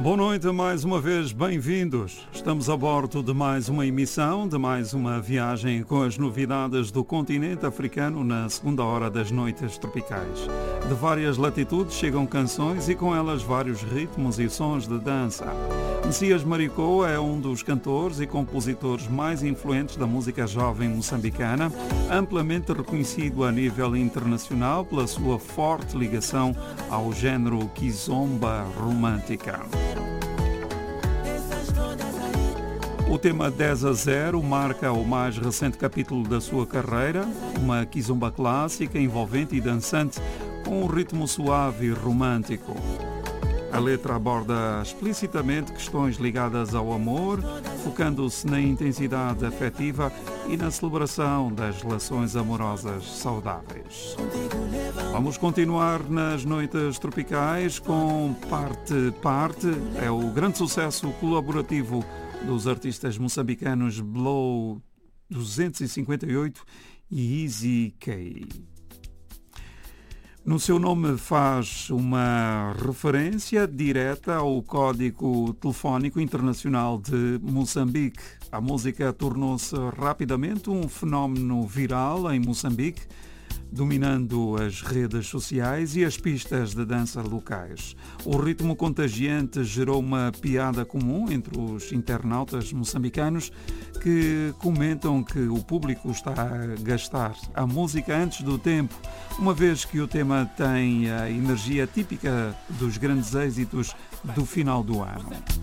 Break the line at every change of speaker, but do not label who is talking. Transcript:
Boa noite, mais uma vez, bem-vindos. Estamos a bordo de mais uma emissão, de mais uma viagem com as novidades do continente africano na segunda hora das noites tropicais. De várias latitudes chegam canções e com elas vários ritmos e sons de dança. Messias Maricô é um dos cantores e compositores mais influentes da música jovem moçambicana, amplamente reconhecido a nível internacional pela sua forte ligação ao género kizomba romântica. O tema 10-0 marca o mais recente capítulo da sua carreira, uma kizomba clássica, envolvente e dançante, com um ritmo suave e romântico. A letra aborda explicitamente questões ligadas ao amor, focando-se na intensidade afetiva e na celebração das relações amorosas saudáveis. Vamos continuar nas noites tropicais com Parte. É o grande sucesso colaborativo dos artistas moçambicanos Blow 258 e Easy K. No seu nome faz uma referência direta ao Código Telefónico Internacional de Moçambique. A música tornou-se rapidamente um fenómeno viral em Moçambique, dominando as redes sociais e as pistas de dança locais. O ritmo contagiante gerou uma piada comum entre os internautas moçambicanos que comentam que o público está a gastar a música antes do tempo, uma vez que o tema tem a energia típica dos grandes êxitos do final do ano.